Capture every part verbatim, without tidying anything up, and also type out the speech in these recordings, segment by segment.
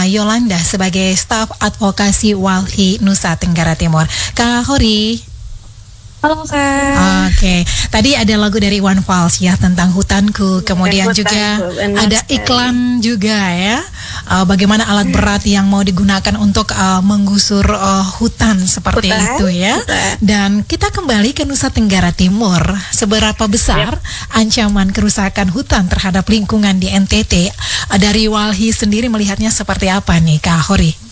Yolanda sebagai staf advokasi Walhi Nusa Tenggara Timur. Kak Hori. Halo Kak. Oke, tadi ada lagu dari Iwan Fals ya tentang hutanku, kemudian Hutanku, juga benar ada sekali. iklan juga ya, uh, bagaimana alat berat yang mau digunakan untuk uh, menggusur uh, hutan seperti Hutan, itu ya. hutan. Dan kita kembali ke Nusa Tenggara Timur, seberapa besar Yep. ancaman kerusakan hutan terhadap lingkungan di N T T? Uh, dari Walhi sendiri melihatnya seperti apa nih Kak Hori?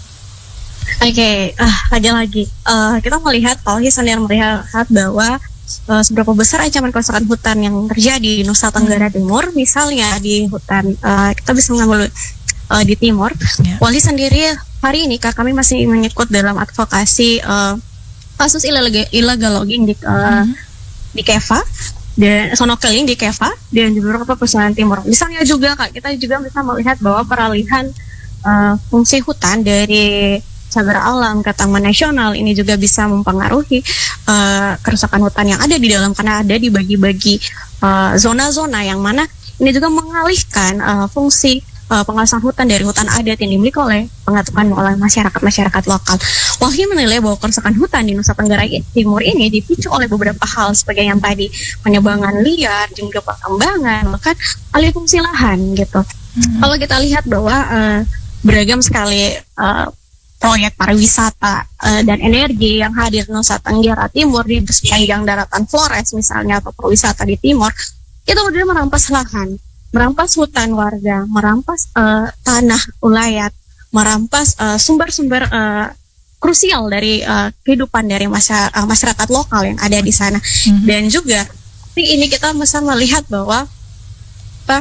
Oke, okay, ah lagi-lagi uh, kita melihat, Walhi sendiri melihat bahwa uh, seberapa besar ancaman kerusakan hutan yang terjadi di Nusa Tenggara Timur. Misalnya di hutan, uh, kita bisa mengambil uh, di timur. Ya. Walhi sendiri hari ini Kak, kami masih mengikut dalam advokasi uh, kasus illegal, illegal logging di uh, Hmm. di Keva dan snorkeling di Keva dan di beberapa perusahaan timur. Misalnya juga Kak, kita juga bisa melihat bahwa peralihan uh, fungsi hutan dari cagar alam ke taman nasional ini juga bisa mempengaruhi uh, kerusakan hutan yang ada di dalam, karena ada dibagi-bagi uh, zona-zona yang mana ini juga mengalihkan uh, fungsi uh, pengawasan hutan dari hutan adat yang dimiliki oleh pengaturan oleh masyarakat-masyarakat lokal. Walhi menilai bahwa kerusakan hutan di Nusa Tenggara Timur ini dipicu oleh beberapa hal sebagai yang tadi, penebangan liar, juga pertambangan, bahkan alih fungsi lahan gitu. Hmm. Kalau kita lihat bahwa uh, beragam sekali uh, proyek pariwisata uh, dan energi yang hadir di Nusa Tenggara Timur di sepanjang daratan Flores misalnya, atau pariwisata di timur, itu kemudian merampas lahan, merampas hutan warga, merampas uh, tanah ulayat, merampas uh, sumber-sumber uh, krusial dari uh, kehidupan dari masyarakat, uh, masyarakat lokal yang ada di sana. Mm-hmm. Dan juga ini kita bisa melihat bahwa apa,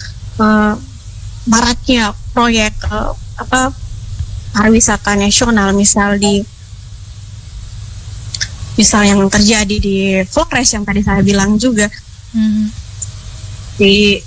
uh, maraknya proyek uh, apa pariwisata nasional, misal di misal yang terjadi di Flores yang tadi saya bilang juga, hmm. di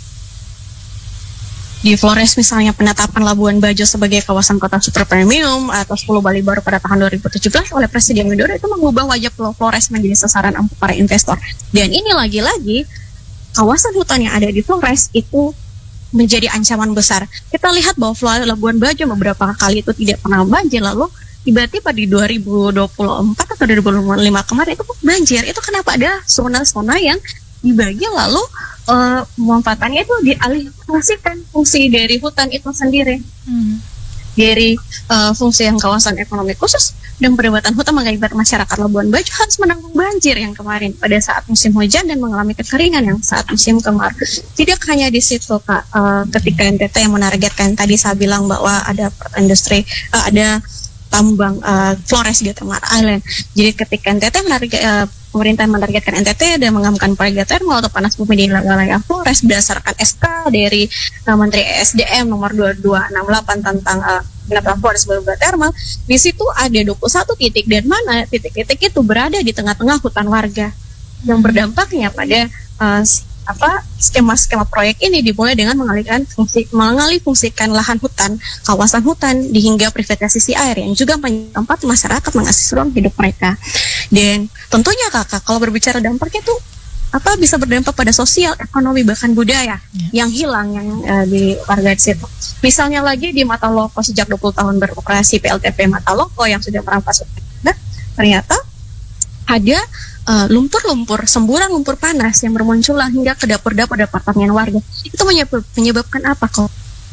di Flores misalnya penetapan Labuan Bajo sebagai kawasan kota super premium atau sepuluh Bali baru pada tahun dua ribu tujuh belas oleh Presiden Widodo itu mengubah wajah Pulau Flores menjadi sasaran ampuh para investor. Dan ini lagi-lagi kawasan hutan yang ada di Flores itu menjadi ancaman besar. Kita lihat bahwa Labuan Bajo beberapa kali itu tidak pernah banjir, lalu tiba-tiba di dua ribu dua puluh empat atau dua ribu dua puluh lima kemarin itu banjir. Itu kenapa ada zona-zona yang dibagi lalu uh, pemanfaatannya itu dialihfungsikan fungsi dari hutan itu sendiri. Hmm. Dari uh, fungsi yang kawasan ekonomi khusus dan perebatan hutan mengakibatkan masyarakat Labuan Bajo harus menanggung banjir yang kemarin pada saat musim hujan dan mengalami kekeringan yang saat musim kemarau. Tidak hanya di situ Kak, uh, ketika N T T yang menargetkan, tadi saya bilang bahwa ada industri, uh, ada tambang uh, Flores Geotermal Island. Jadi ketika N T T menarget, uh, pemerintah menargetkan N T T dan mengamankan proyek geotermal atau panas bumi di wilayah Flores berdasarkan S K dari uh, Menteri E S D M nomor dua dua enam delapan tentang uh, penetapan Flores sebagai geotermal. Di situ ada dua puluh satu titik, dan mana titik-titik itu berada di tengah-tengah hutan warga yang berdampaknya pada uh, apa skema-skema proyek ini dimulai dengan mengalihkan fungsi mengalih fungsikan lahan hutan, kawasan hutan di hingga privatisasi air yang juga menjadi tempat masyarakat mengakses ruang hidup mereka. Dan tentunya Kakak, kalau berbicara dampaknya itu apa bisa berdampak pada sosial, ekonomi, bahkan budaya yeah. yang hilang yang uh, di warga di situ. Misalnya lagi di Mataloko sejak dua puluh tahun beroperasi P L T P Mataloko yang sudah merampas hutan, ternyata ada Uh, lumpur-lumpur, semburan lumpur panas yang bermunculan hingga ke dapur-dapur apartemen warga. Itu menyebab, menyebabkan apa kok?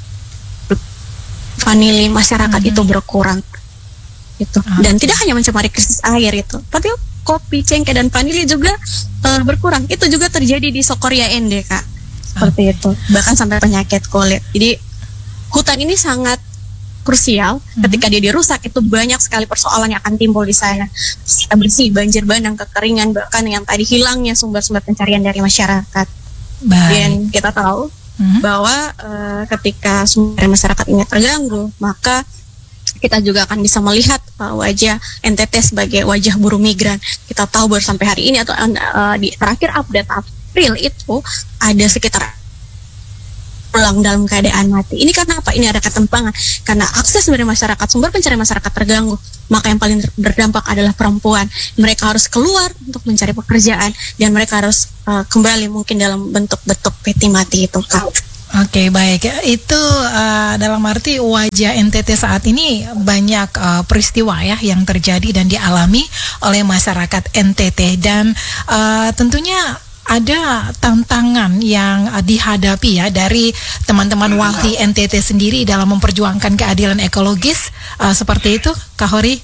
Vanili masyarakat mm-hmm. itu berkurang, gitu. Ah, dan okay. tidak hanya mencemari krisis air itu, tapi kopi, cengkeh dan vanili juga uh, berkurang. Itu juga terjadi di Sokoria N D Kak, seperti ah. itu. Bahkan sampai penyakit kulit. Jadi hutan ini sangat krusial. Mm-hmm. Ketika dia dirusak itu banyak sekali persoalan yang akan timbul di sana. Kita bersih, banjir bandang, kekeringan, bahkan yang tadi hilangnya sumber-sumber pencarian dari masyarakat. Baik. Dan kita tahu mm-hmm. bahwa uh, ketika sumber masyarakat ini terganggu, maka kita juga akan bisa melihat uh, wajah N T T sebagai wajah buruh migran. Kita tahu baru sampai hari ini atau uh, di terakhir update April itu ada sekitar pulang dalam keadaan mati. Ini karena apa? Ini ada ketimpangan. Karena akses dari masyarakat, sumber pencarian masyarakat terganggu. Maka yang paling berdampak adalah perempuan. Mereka harus keluar untuk mencari pekerjaan dan mereka harus uh, kembali mungkin dalam bentuk-bentuk peti mati itu, Kak. Oke, baik. Itu uh, dalam arti wajah N T T saat ini banyak uh, peristiwa ya yang terjadi dan dialami oleh masyarakat N T T, dan uh, tentunya ada tantangan yang uh, dihadapi ya dari teman-teman walhi N T T sendiri dalam memperjuangkan keadilan ekologis, uh, seperti itu, Kak Hori?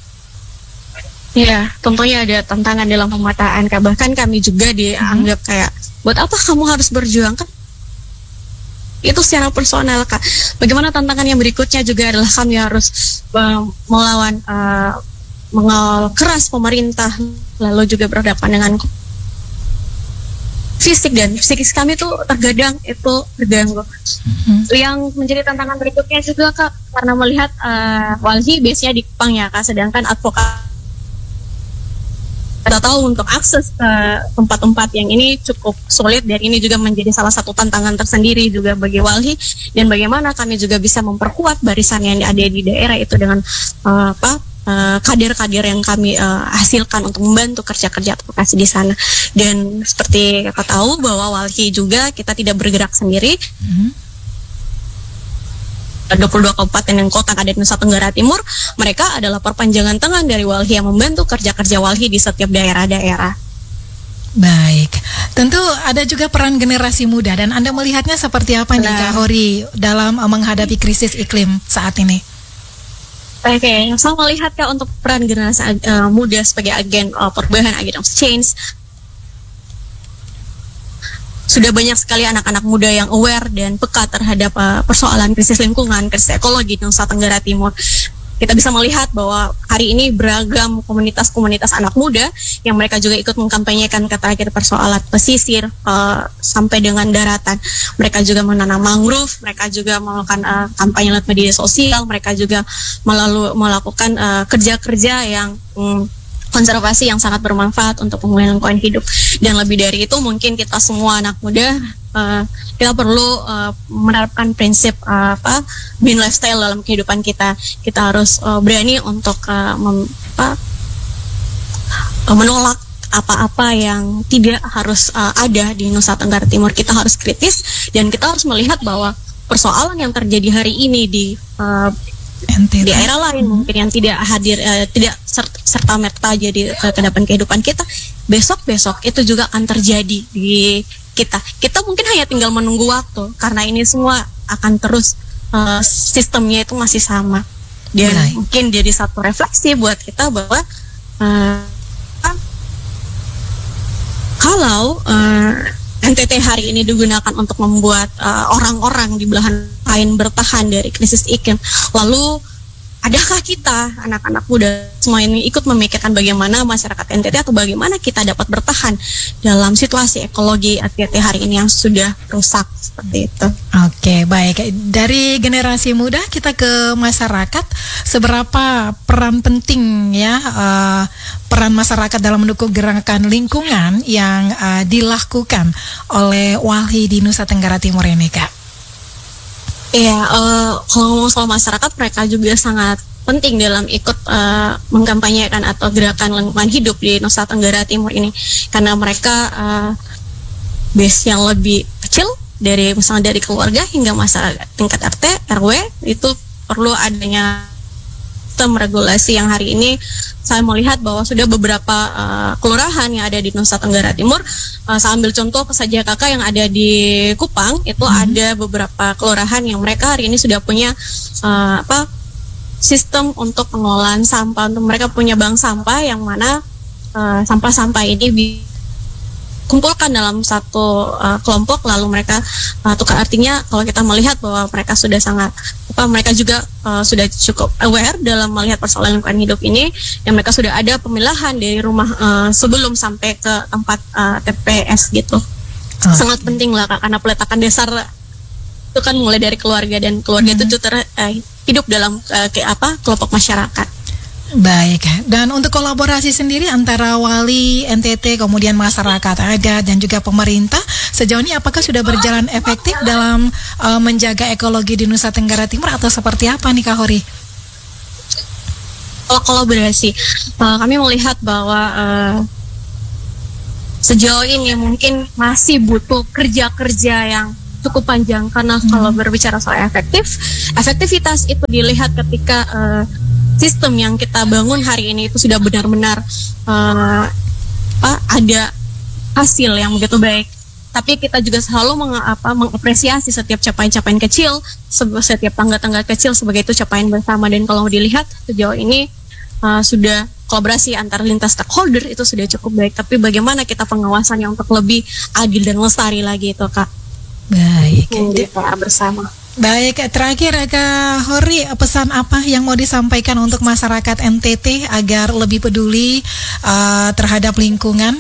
Ya, tentunya ada tantangan dalam pemetaan, Kak. Bahkan kami juga dianggap kayak, buat apa kamu harus berjuang, kan? Itu secara personal, Kak. Bagaimana tantangan yang berikutnya juga adalah kami harus uh, melawan uh, mengawal keras pemerintah, lalu juga berhadapan dengan fisik dan psikis kami tuh terkadang itu terganggu. Mm-hmm. Yang menjadi tantangan berikutnya juga, Kak, karena melihat uh, walhi biasanya di Kupang ya, Kak, sedangkan advokat kita tahu untuk akses ke tempat-tempat yang ini cukup sulit, dan ini juga menjadi salah satu tantangan tersendiri juga bagi walhi, dan bagaimana kami juga bisa memperkuat barisan yang ada di daerah itu dengan uh, apa uh, kader-kader yang kami uh, hasilkan untuk membantu kerja-kerja advokasi di sana. Dan seperti Kakak tahu bahwa walhi juga kita tidak bergerak sendiri. Mm-hmm. dua puluh dua kabupaten dan kota ada di Nusa Tenggara Timur, mereka adalah perpanjangan tangan dari walhi yang membantu kerja-kerja walhi di setiap daerah-daerah. Baik, tentu ada juga peran generasi muda, dan Anda melihatnya seperti apa nih, Kak Hori, dalam menghadapi krisis iklim saat ini? Oke, okay. Saya melihat, Kak, untuk peran generasi uh, muda sebagai agen uh, perubahan, agen of change. Sudah banyak sekali anak-anak muda yang aware dan peka terhadap uh, persoalan krisis lingkungan, krisis ekologi di Nusa Tenggara Timur. Kita bisa melihat bahwa hari ini beragam komunitas-komunitas anak muda yang mereka juga ikut mengkampanyekan terkait persoalan pesisir uh, sampai dengan daratan. Mereka juga menanam mangrove, mereka juga melakukan uh, kampanye lewat media sosial, mereka juga melalui, melakukan uh, kerja-kerja yang um, konservasi yang sangat bermanfaat untuk pemulihan lingkungan hidup. Dan lebih dari itu, mungkin kita semua anak muda uh, kita perlu uh, menerapkan prinsip uh, apa green lifestyle dalam kehidupan kita. Kita harus uh, berani untuk uh, mem, apa, uh, menolak apa-apa yang tidak harus uh, ada di Nusa Tenggara Timur. Kita harus kritis, dan kita harus melihat bahwa persoalan yang terjadi hari ini di uh, di daerah lain mungkin yang tidak hadir, uh, tidak serta, serta merta jadi ke kedepan kehidupan kita, besok-besok itu juga akan terjadi di kita. Kita mungkin hanya tinggal menunggu waktu, karena ini semua akan terus uh, sistemnya itu masih sama. Dan Mulai. mungkin jadi satu refleksi buat kita bahwa uh, kalau uh, N T T hari ini digunakan untuk membuat uh, orang-orang di belahan lain bertahan dari krisis iklim, lalu adakah kita, anak-anak muda semua ini, ikut memikirkan bagaimana masyarakat N T T atau bagaimana kita dapat bertahan dalam situasi ekologi N T T hari ini yang sudah rusak seperti itu. Oke, baik. Dari generasi muda kita ke masyarakat, seberapa peran penting ya uh, peran masyarakat dalam mendukung gerakan lingkungan yang uh, dilakukan oleh walhi di Nusa Tenggara Timur ini, Kak? Iya, uh, kalau ngomong soal masyarakat, mereka juga sangat penting dalam ikut uh, mengkampanyekan atau gerakan lingkungan hidup di Nusa Tenggara Timur ini, karena mereka uh, base yang lebih kecil, dari misalnya dari keluarga hingga masyarakat tingkat R T, R W, itu perlu adanya sistem regulasi yang hari ini saya melihat bahwa sudah beberapa uh, kelurahan yang ada di Nusa Tenggara Timur. Uh, saya ambil contoh saja Kakak yang ada di Kupang, itu hmm. ada beberapa kelurahan yang mereka hari ini sudah punya uh, apa sistem untuk pengelolaan sampah. Untuk mereka punya bank sampah yang mana uh, sampah-sampah ini dikumpulkan dalam satu uh, kelompok, lalu mereka uh, tukar. Artinya kalau kita melihat bahwa mereka sudah sangat apa mereka juga uh, sudah cukup aware dalam melihat persoalan lingkungan hidup ini, yang mereka sudah ada pemilahan dari rumah uh, sebelum sampai ke tempat uh, T P S gitu. Oh. Sangat penting lah, karena peletakan dasar itu kan mulai dari keluarga, dan keluarga hmm. itu ter, uh, hidup dalam uh, ke apa kelompok masyarakat. Baik, dan untuk kolaborasi sendiri antara wali, N T T, kemudian masyarakat adat dan juga pemerintah, sejauh ini apakah sudah berjalan efektif dalam uh, menjaga ekologi di Nusa Tenggara Timur, atau seperti apa nih, Kak Hori? Kalau kolaborasi, uh, kami melihat bahwa uh, sejauh ini mungkin masih butuh kerja-kerja yang cukup panjang karena hmm. kalau berbicara soal efektif, efektivitas itu dilihat ketika uh, sistem yang kita bangun hari ini itu sudah benar-benar uh, apa, ada hasil yang begitu baik. Tapi kita juga selalu meng, apa, mengapresiasi setiap capaian-capaian kecil, setiap tangga-tangga kecil sebagai itu capaian bersama. Dan kalau dilihat sejauh ini uh, sudah kolaborasi antar lintas stakeholder itu sudah cukup baik. Tapi bagaimana kita pengawasannya untuk lebih adil dan lestari lagi itu, Kak? Baik. Di P R bersama. Baik, terakhir Kak Hori, pesan apa yang mau disampaikan untuk masyarakat N T T agar lebih peduli uh, terhadap lingkungan?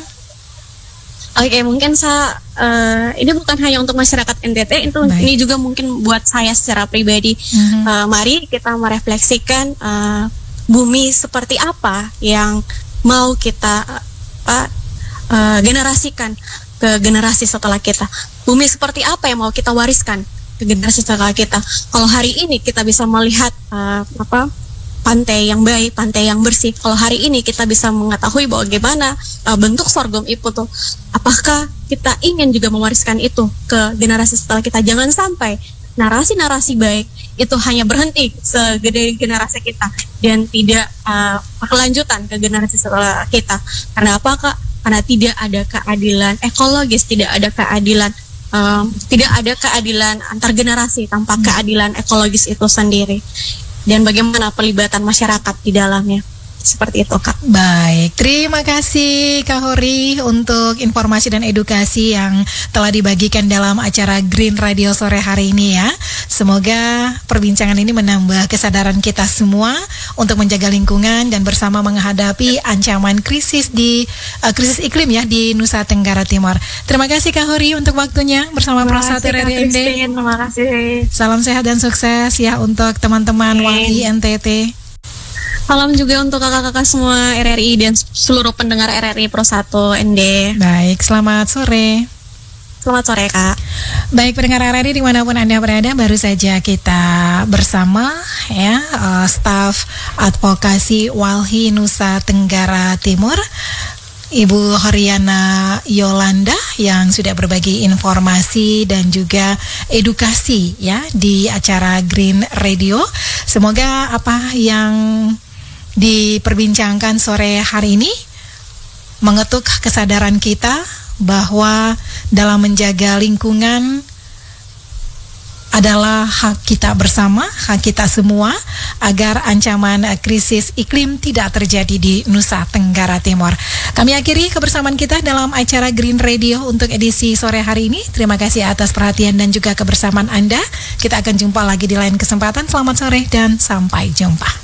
Oke, okay, mungkin saya uh, ini bukan hanya untuk masyarakat N T T, itu Baik. Ini juga mungkin buat saya secara pribadi. Mm-hmm. Uh, mari kita merefleksikan uh, bumi seperti apa yang mau kita uh, uh, generasikan ke generasi setelah kita. Bumi seperti apa yang mau kita wariskan ke generasi setelah kita. Kalau hari ini kita bisa melihat uh, apa pantai yang baik, pantai yang bersih. Kalau hari ini kita bisa mengetahui bahwa bagaimana uh, bentuk sorghum itu tuh, apakah kita ingin juga mewariskan itu ke generasi setelah kita? Jangan sampai narasi-narasi baik itu hanya berhenti segede generasi kita dan tidak uh, kelanjutan ke generasi setelah kita. Karena apa, Kak? Karena tidak ada keadilan ekologis, tidak ada keadilan um, tidak ada keadilan antar generasi tanpa keadilan ekologis itu sendiri. Dan bagaimana pelibatan masyarakat di dalamnya. Seperti itu, Kak. Baik, terima kasih Kak Hori untuk informasi dan edukasi yang telah dibagikan dalam acara Green Radio sore hari ini ya. Semoga perbincangan ini menambah kesadaran kita semua untuk menjaga lingkungan dan bersama menghadapi ancaman krisis di uh, krisis iklim ya di Nusa Tenggara Timur. Terima kasih Kak Hori untuk waktunya bersama Prasati R R I N D. Terima kasih. Salam sehat dan sukses ya untuk teman-teman W A I N T T. Salam juga untuk kakak-kakak semua R R I dan seluruh pendengar R R I Pro satu N D. Baik, selamat sore. Selamat sore, Kak. Baik, pendengar R R I dimanapun Anda berada, baru saja kita bersama ya uh, staf advokasi Walhi Nusa Tenggara Timur, Ibu Horiana Yolanda yang sudah berbagi informasi dan juga edukasi ya di acara Green Radio. Semoga apa yang diperbincangkan sore hari ini mengetuk kesadaran kita bahwa dalam menjaga lingkungan adalah hak kita bersama, hak kita semua agar ancaman krisis iklim tidak terjadi di Nusa Tenggara Timur. Kami akhiri kebersamaan kita dalam acara Green Radio untuk edisi sore hari ini. Terima kasih atas perhatian dan juga kebersamaan Anda. Kita akan jumpa lagi di lain kesempatan. Selamat sore dan sampai jumpa.